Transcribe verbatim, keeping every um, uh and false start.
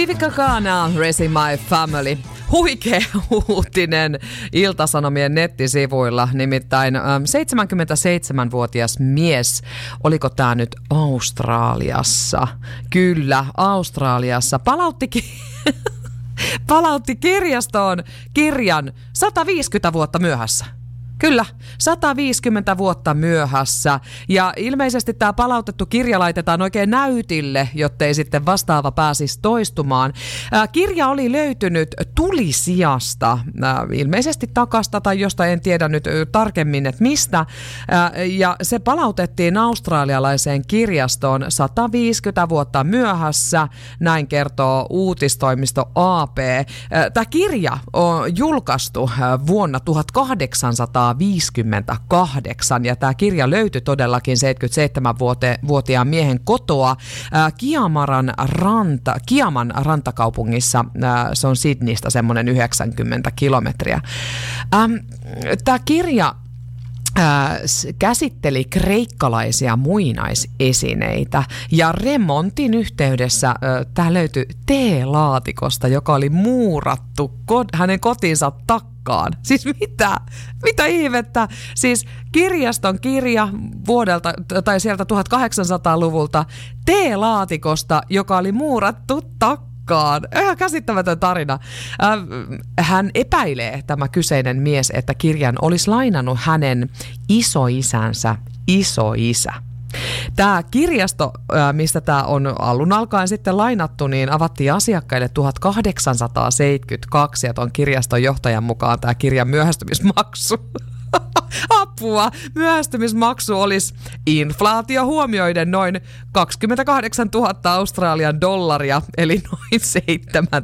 Vivica Kana, Raising My Family. Huikea uutinen Ilta-Sanomien nettisivuilla, nimittäin seitsemänkymmentäseitsemänvuotias mies, oliko tämä nyt Australiassa? Kyllä, Australiassa. Palauttikin... Palautti kirjastoon kirjan sata viisikymmentä vuotta myöhässä. Kyllä, sata viisikymmentä vuotta myöhässä. Ja ilmeisesti tämä palautettu kirja laitetaan oikein näytille, jottei sitten vastaava pääsisi toistumaan. Ää, kirja oli löytynyt tulisijasta, ää, ilmeisesti takasta tai jostain en tiedä nyt tarkemmin, että mistä. Ää, ja se palautettiin australialaiseen kirjastoon sata viisikymmentä vuotta myöhässä, näin kertoo uutistoimisto A P. Tämä kirja on julkaistu vuonna tuhatkahdeksansataa viisikymmentäkahdeksan ja tämä kirja löytyi todellakin seitsemänkymmentäseitsemänvuotiaan miehen kotoa ää, Kiamaran ranta, Kiaman rantakaupungissa. Ää, se on Sydneystä semmoinen yhdeksänkymmentä kilometriä. Tämä kirja Äh, käsitteli kreikkalaisia muinaisesineitä ja remontin yhteydessä äh, tämä löytyi teelaatikosta, joka oli muurattu ko- hänen kotinsa takkaan. Siis mitä? Mitä ihmettä? Siis kirjaston kirja vuodelta tai sieltä tuhatkahdeksansataaluvulta teelaatikosta, joka oli muurattu takkaan. Ihan käsittämätön tarina. Hän epäilee, tämä kyseinen mies, että kirjan olisi lainannut hänen isoisänsä isoisä. Tämä kirjasto, mistä tämä on alun alkaen sitten lainattu, niin avattiin asiakkaille tuhatkahdeksansataaseitsemänkymmentäkaksi ja tuon kirjaston johtajan mukaan tämä kirjan myöhästymismaksu. Apua! Myöhästymismaksu olisi inflaatio huomioiden noin kaksikymmentäkahdeksantuhatta Australian dollaria, eli noin seitsemän